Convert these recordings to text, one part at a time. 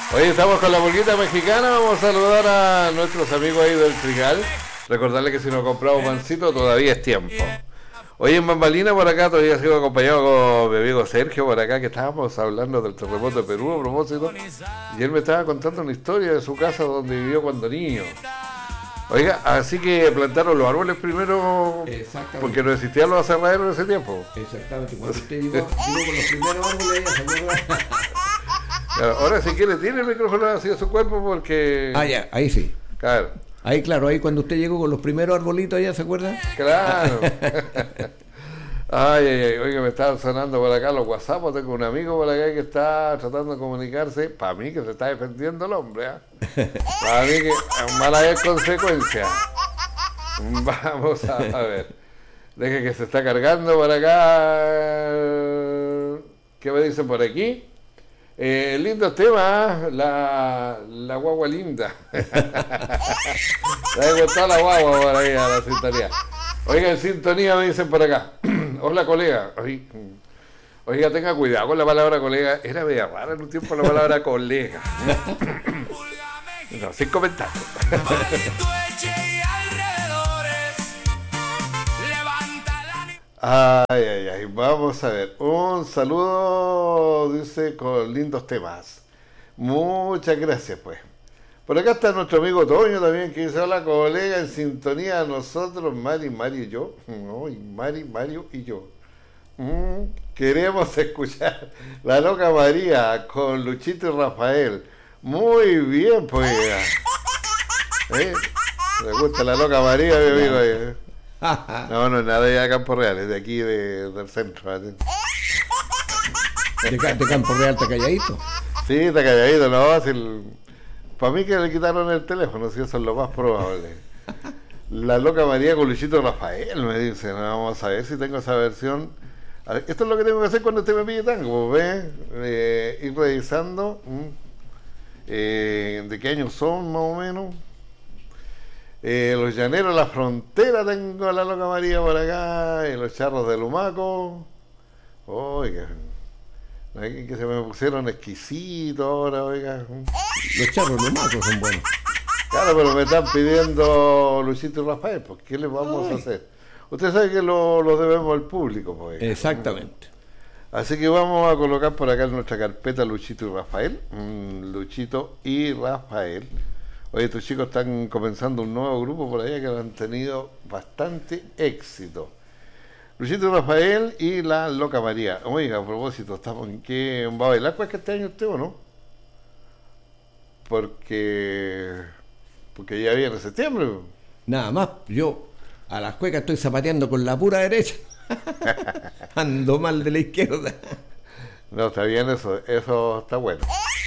Oye, estamos con la pulguita mexicana. Vamos a saludar a nuestros amigos ahí del Trigal. Recordarles que si no compramos pancito todavía es tiempo. Hoy en Bambalina por acá todavía sigo acompañado con mi amigo Sergio por acá, que estábamos hablando del terremoto de Perú a propósito, y él me estaba contando una historia de su casa donde vivió cuando niño. Oiga, así que plantaron los árboles primero porque no existían los aserraderos en ese tiempo. Exactamente, cuando usted llegó con los primeros árboles, ella se acuerda. Ahora si quiere tiene el micrófono hacia su cuerpo porque... Ah, ya, ahí sí. Claro. Ahí, claro, ahí cuando usted llegó con los primeros arbolitos, ¿ya se acuerda? Claro. Ay, oiga, me estaban sonando por acá los WhatsApp. Tengo un amigo por acá que está tratando de comunicarse. Para mí que se está defendiendo el hombre, ¿eh? Para mí que mala es consecuencia. Vamos a ver. Deje que se está cargando por acá. ¿Qué me dicen por aquí? Lindo tema, la guagua linda. Le ha gustado la guagua por ahí a la sintonía. Oiga, en sintonía me dicen por acá. Hola, colega. Oiga, tenga cuidado con la palabra colega. Era media rara en un tiempo la palabra colega. No, sin comentarios. Ay, vamos a ver. Un saludo, dice, con lindos temas. Muchas gracias, pues. Por acá está nuestro amigo Toño también, que dice, hola, colega, en sintonía a nosotros, Mari, Mario y yo. Mari, Mario y yo. Queremos escuchar La Loca María con Luchito y Rafael. Muy bien, pues. ¿Le gusta La Loca María, mi amigo? No, no es nada ya de Campo Real, es de aquí, del centro. De Campo Real está calladito. Sí, está calladito, no, para mí que le quitaron el teléfono, si eso es lo más probable. La Loca María con Luchito Rafael, me dice. Vamos a ver si tengo esa versión. Ver, esto es lo que tengo que hacer cuando usted me pide tango, ¿ves? Ir revisando de qué años son, más o menos. Los Llaneros, La Frontera, tengo a La Loca María por acá, Los Charros de Lumaco. Oiga, que se me pusieron exquisitos ahora, oiga. Los Charros de Lumaco son buenos. Claro, pero me están pidiendo Luchito y Rafael, pues ¿qué les vamos a hacer? Usted sabe que lo debemos al público, pues. Exactamente. Así que vamos a colocar por acá en nuestra carpeta Luchito y Rafael. Luchito y Rafael. Oye, estos chicos están comenzando un nuevo grupo por allá que han tenido bastante éxito. Luchito y Rafael y La Loca María. Oiga, a propósito, ¿estamos en qué? ¿Va a bailar cualquier este año usted o no? Porque ya viene septiembre. Nada más, yo a las cuecas estoy zapateando con la pura derecha. Ando mal de la izquierda. No, está bien eso está bueno.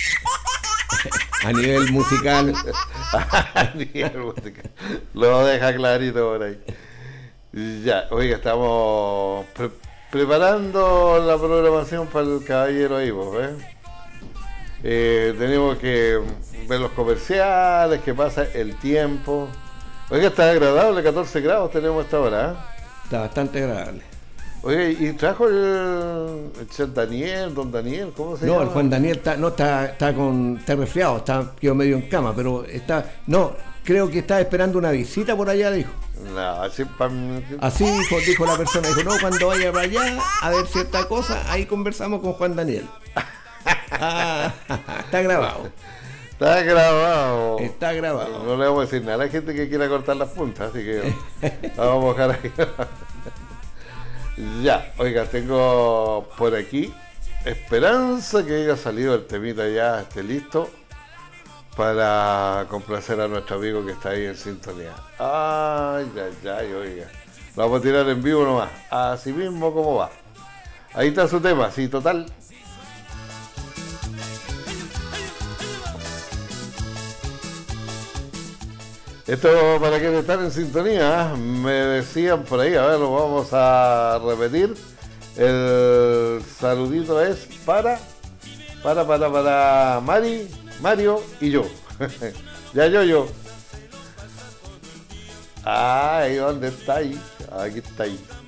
A nivel musical. A nivel musical. Lo deja clarito por ahí. Ya, oiga, estamos preparando la programación para el caballero ahí, ¿ves? Tenemos que ver los comerciales, qué pasa, el tiempo. Oiga, está agradable, 14 grados tenemos esta hora, ¿eh? Está bastante agradable. Oye, ¿y trajo el chef Daniel, don Daniel? ¿Cómo se llama? No, el Juan Daniel está resfriado, quedó medio en cama, pero creo que está esperando una visita por allá, dijo. No, así dijo la persona, dijo, no, cuando vaya para allá a ver cierta cosa, ahí conversamos con Juan Daniel. Está grabado. Está grabado. No le vamos a decir nada a la gente que quiera cortar las puntas, así que vamos a dejar ahí. Ya, oiga, tengo por aquí esperanza que haya salido el temita ya, esté listo para complacer a nuestro amigo que está ahí en sintonía. Ay, oiga. Lo vamos a tirar en vivo nomás, así mismo como va. Ahí está su tema, sí, total. Esto para quienes están en sintonía, me decían por ahí, a ver, lo vamos a repetir. El saludito es para Mari, Mario y yo. Ya yo. Ay, ¿dónde está ahí? Aquí está ahí.